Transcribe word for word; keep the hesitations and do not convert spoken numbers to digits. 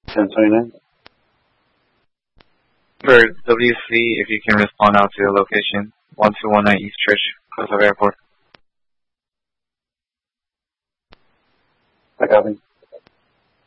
ten twenty-nine. For W C, if you can respond out to the location, one two one nine East Church, Kosovo Airport. I copy.